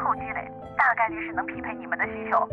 积累，大概率是能匹配你们的需求。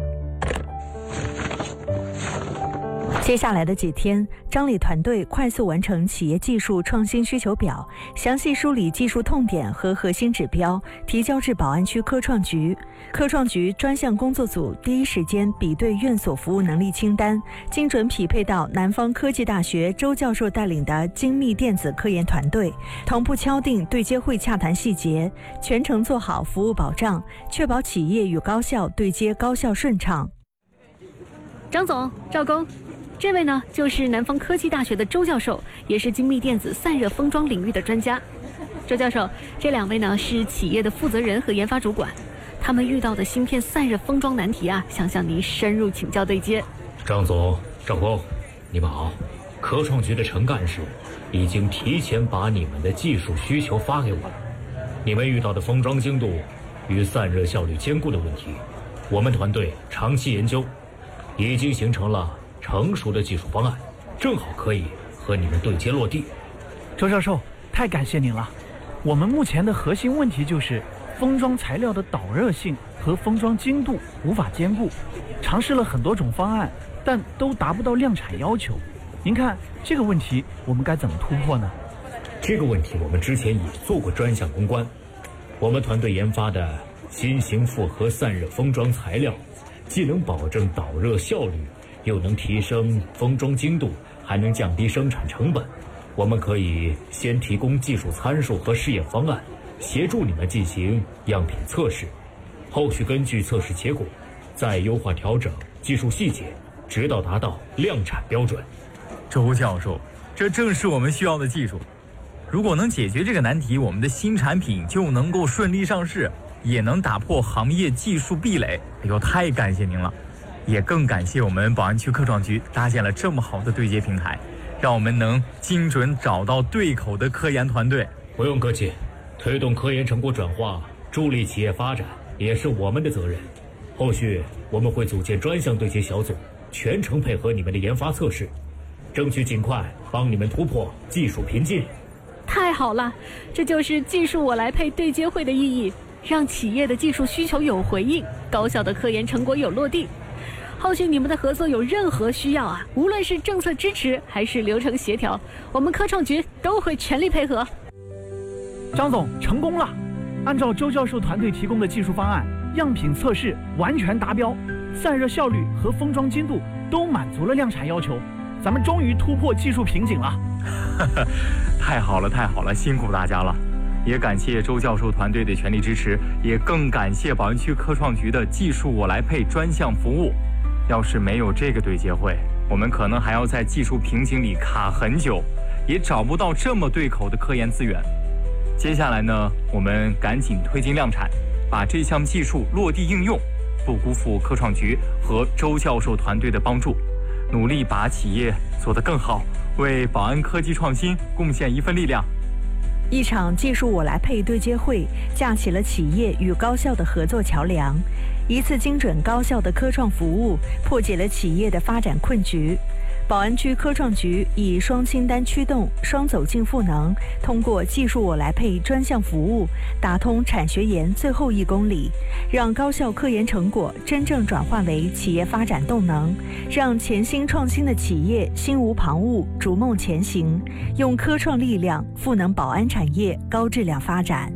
接下来的几天，张李团队快速完成企业技术创新需求表，详细梳理技术痛点和核心指标，提交至宝安区科创局。科创局专项工作组第一时间比对院所服务能力清单，精准匹配到南方科技大学周教授带领的精密电子科研团队，同步敲定对接会洽谈细节，全程做好服务保障，确保企业与高校对接高效顺畅。 张总、赵工，这位呢就是南方科技大学的周教授，也是精密电子散热封装领域的专家。周教授，这两位呢是企业的负责人和研发主管，他们遇到的芯片散热封装难题啊，想向您深入请教对接。 张总、赵工，你们好。科创局的陈干事已经提前把你们的技术需求发给我了。你们遇到的封装精度与散热效率兼顾的问题，我们团队长期研究，已经形成了成熟的技术方案，正好可以和你们对接落地。 周教授，太感谢您了。我们目前的核心问题就是封装材料的导热性和封装精度无法兼顾，尝试了很多种方案，但都达不到量产要求。您看这个问题我们该怎么突破呢？ 这个问题我们之前也做过专项攻关，我们团队研发的新型复合散热封装材料，既能保证导热效率，又能提升封装精度，还能降低生产成本。我们可以先提供技术参数和试验方案，协助你们进行样品测试，后续根据测试结果再优化调整技术细节，直到达到量产标准。 周教授，这正是我们需要的技术。如果能解决这个难题，我们的新产品就能够顺利上市，也能打破行业技术壁垒。哎呦，太感谢您了！也更感谢我们宝安区科创局搭建了这么好的对接平台，让我们能精准找到对口的科研团队。 不用客气，推动科研成果转化，助力企业发展，也是我们的责任。后续我们会组建专项对接小组，全程配合你们的研发测试，争取尽快帮你们突破技术瓶颈。 太好了，这就是技术我来配对接会的意义，让企业的技术需求有回应，高效的科研成果有落地。后续你们的合作有任何需要啊，无论是政策支持还是流程协调，我们科创局都会全力配合。 张总，成功了！按照周教授团队提供的技术方案，样品测试完全达标，散热效率和封装精度都满足了量产要求，咱们终于突破技术瓶颈了。 太好了，太好了，辛苦大家了！也感谢周教授团队的全力支持，也更感谢宝安区科创局的技术我来配专项服务。要是没有这个对接会，我们可能还要在技术瓶颈里卡很久，也找不到这么对口的科研资源。接下来呢，我们赶紧推进量产，把这项技术落地应用，不辜负科创局和周教授团队的帮助，努力把企业做得更好，为宝安科技创新贡献一份力量。 一场技术我来配对接会，架起了企业与高校的合作桥梁，一次精准高效的科创服务，破解了企业的发展困局。宝安区科创局以双清单驱动、双走进赋能，通过技术我来配专项服务，打通产学研最后1公里，让高校科研成果真正转化为企业发展动能，让潜心创新的企业心无旁骛，逐梦前行，用科创力量赋能宝安产业高质量发展。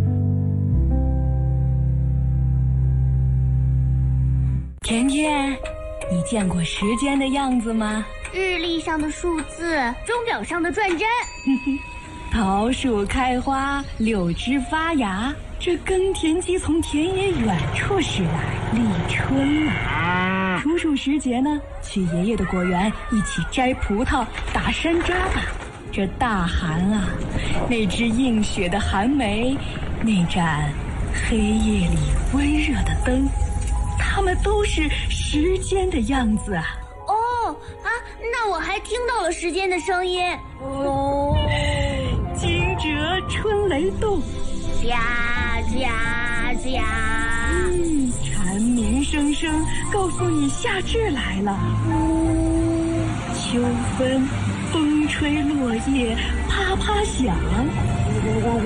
甜甜，你见过时间的样子吗？ 日历上的数字，钟表上的转针。 桃树开花，柳枝发芽，这耕田机从田野远处驶来，立春了。处暑时节呢，去爷爷的果园一起摘葡萄、打山楂吧。这大寒啊，那只映雪的寒梅，那盏黑夜里温热的灯，它们都是时间的样子啊。 那我还听到了时间的声音。 惊蛰春雷动， 呀呀呀！ 蝉鸣声声告诉你夏至来了。秋分，风吹落叶啪啪响。